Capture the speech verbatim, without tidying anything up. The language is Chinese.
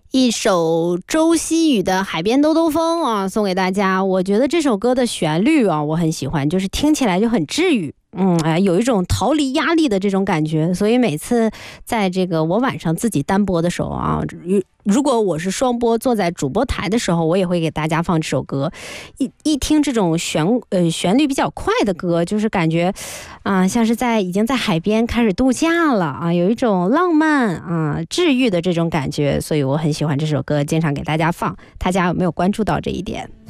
一首周希宇的《海边兜兜风》啊，送给大家。我觉得这首歌的旋律啊，我很喜欢，就是听起来就很治愈。嗯，哎，有一种逃离压力的这种感觉，所以每次在这个我晚上自己单播的时候啊，如果我是双播坐在主播台的时候，我也会给大家放这首歌。一一听这种旋呃旋律比较快的歌，就是感觉啊、呃，像是在已经在海边开始度假了啊，有一种浪漫啊、治愈的这种感觉，所以我很喜欢这首歌，经常给大家放。大家有没有关注到这一点？